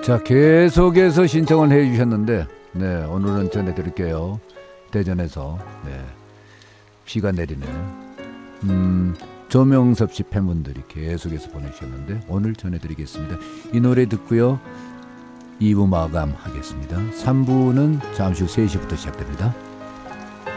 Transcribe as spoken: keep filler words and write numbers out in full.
자, 계속해서 신청을 해주셨는데, 네, 오늘은 전해드릴게요. 대전에서 네, 비가 내리네. 음, 조명섭 씨 팬분들이 계속해서 보내주셨는데 오늘 전해드리겠습니다. 이 노래 듣고요, 이 부 마감하겠습니다. 삼 부는 잠시 후 세 시부터 시작됩니다.